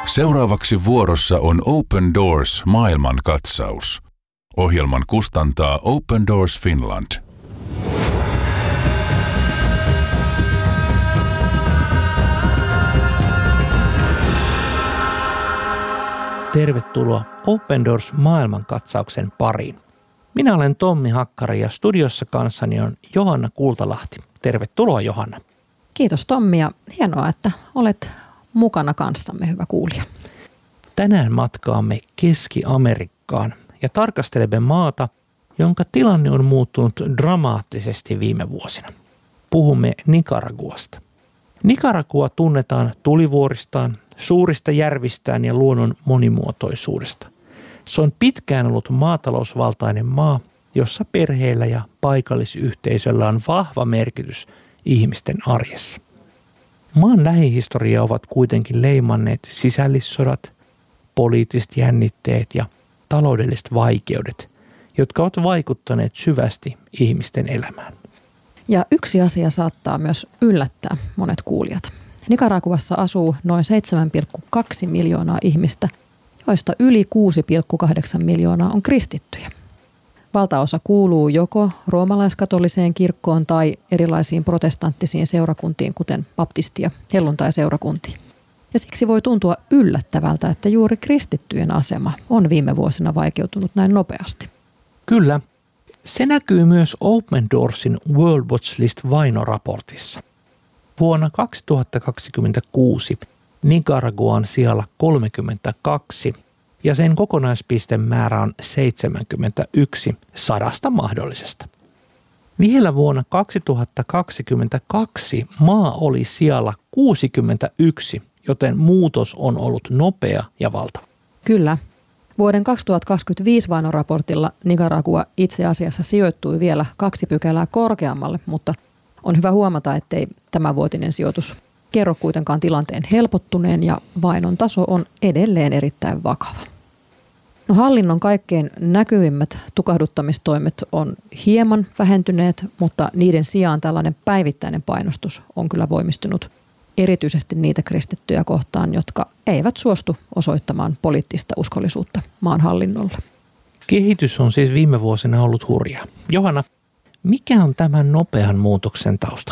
Seuraavaksi vuorossa on Open Doors maailmankatsaus. Ohjelman kustantaa Open Doors Finland. Tervetuloa Open Doors maailmankatsauksen pariin. Minä olen Tommi Hakkari ja studiossa kanssani on Johanna Kultalahti. Tervetuloa Johanna. Kiitos Tommi ja hienoa, että olet mukana kanssamme, hyvä kuulija. Tänään matkaamme Keski-Amerikkaan ja tarkastelemme maata, jonka tilanne on muuttunut dramaattisesti viime vuosina. Puhumme Nicaraguasta. Nicaragua tunnetaan tulivuoristaan, suurista järvistään ja luonnon monimuotoisuudesta. Se on pitkään ollut maatalousvaltainen maa, jossa perheillä ja paikallisyhteisöllä on vahva merkitys ihmisten arjessa. Maan lähihistoria ovat kuitenkin leimanneet sisällissodat, poliittiset jännitteet ja taloudelliset vaikeudet, jotka ovat vaikuttaneet syvästi ihmisten elämään. Ja yksi asia saattaa myös yllättää monet kuulijat. Nicaraguassa asuu noin 7,2 miljoonaa ihmistä, joista yli 6,8 miljoonaa on kristittyjä. Valtaosa kuuluu joko roomalaiskatoliseen kirkkoon tai erilaisiin protestanttisiin seurakuntiin, kuten baptisti- ja helluntaiseurakuntiin. Ja siksi voi tuntua yllättävältä, että juuri kristittyjen asema on viime vuosina vaikeutunut näin nopeasti. Kyllä, se näkyy myös Open Doorsin World Watch List-vainoraportissa. Vuonna 2026 Nicaragua on sijalla 32 ja sen kokonaispistemäärä on 71 100 mahdollisesta. Vielä vuonna 2022 maa oli sijalla 61, joten muutos on ollut nopea ja valtava. Kyllä. Vuoden 2025 vainoraportilla Nicaragua itse asiassa sijoittui vielä 2 pykälää korkeammalle, mutta on hyvä huomata, ettei tämänvuotinen sijoitus kerro kuitenkaan tilanteen helpottuneen ja vainon taso on edelleen erittäin vakava. No, hallinnon kaikkein näkyvimmät tukahduttamistoimet on hieman vähentyneet, mutta niiden sijaan tällainen päivittäinen painostus on kyllä voimistunut erityisesti niitä kristittyjä kohtaan, jotka eivät suostu osoittamaan poliittista uskollisuutta maan hallinnolle. Kehitys on siis viime vuosina ollut hurjaa. Johanna, mikä on tämän nopean muutoksen tausta?